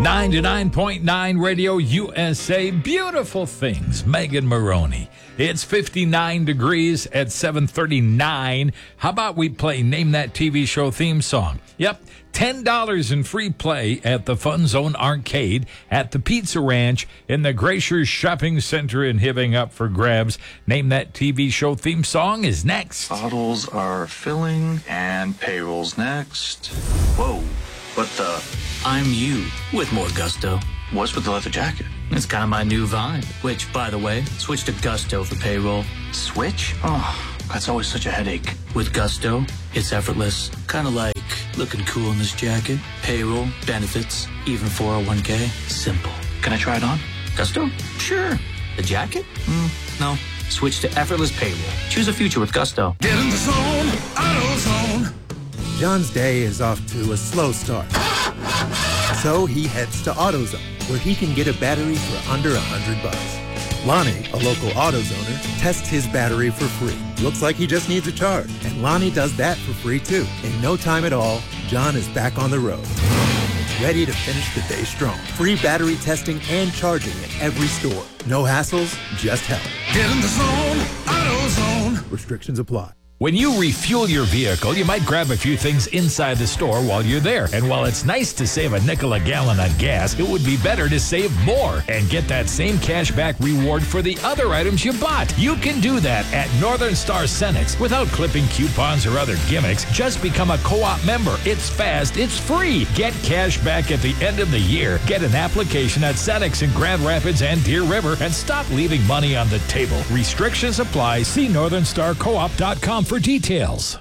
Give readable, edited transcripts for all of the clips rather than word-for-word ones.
99.9 Radio USA. Beautiful things. Megan Maroney. It's 59 degrees at 7:39. How about we play Name That TV Show theme song? Yep, $10 in free play at the Fun Zone Arcade at the Pizza Ranch in the Glacier Shopping Center in Hibbing, up for grabs. Name That TV Show theme song is next. Bottles are filling and payroll's next. Whoa, what the? I'm you with more gusto. What's with the leather jacket? It's kind of my new vibe, which, by the way, switch to Gusto for payroll. Switch? Oh, that's always such a headache. With Gusto, it's effortless. Kind of like looking cool in this jacket. Payroll, benefits, even 401k. Simple. Can I try it on? Gusto? Sure. The jacket? No. Switch to effortless payroll. Choose a future with Gusto. Get in the zone, AutoZone. John's day is off to a slow start. So he heads to AutoZone, where he can get a battery for under $100. Lonnie, a local AutoZoner, tests his battery for free. Looks like he just needs a charge, and Lonnie does that for free too. In no time at all, John is back on the road, ready to finish the day strong. Free battery testing and charging at every store. No hassles, just help. Get in the zone, AutoZone. Restrictions apply. When you refuel your vehicle, you might grab a few things inside the store while you're there. And while it's nice to save a nickel a gallon on gas, it would be better to save more and get that same cashback reward for the other items you bought. You can do that at Northern Star Cenex without clipping coupons or other gimmicks. Just become a co-op member. It's fast. It's free. Get cash back at the end of the year. Get an application at Cenex in Grand Rapids and Deer River and stop leaving money on the table. Restrictions apply. See NorthernStarCoop.com for details.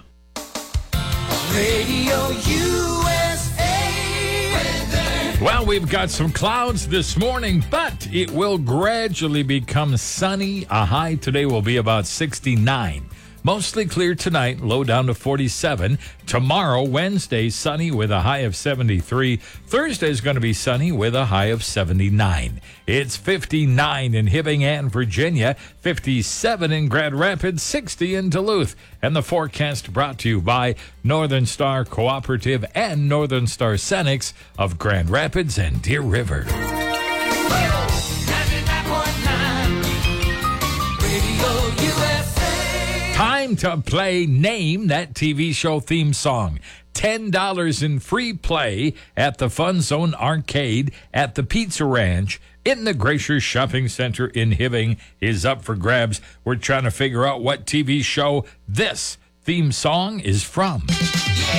Radio USA. Well, we've got some clouds this morning, but it will gradually become sunny. A high today will be about 69. Mostly clear tonight, low down to 47. Tomorrow, Wednesday, sunny with a high of 73. Thursday is going to be sunny with a high of 79. It's 59 in Hibbing and Virginia, 57 in Grand Rapids, 60 in Duluth. And the forecast brought to you by Northern Star Cooperative and Northern Star Cenex of Grand Rapids and Deer River. 99.9 Radio USA. Time to play Name That TV Show theme song. $10 in free play at the Fun Zone Arcade at the Pizza Ranch in the Glacier Shopping Center in Hibbing is up for grabs. We're trying to figure out what TV show this theme song is from. Yeah.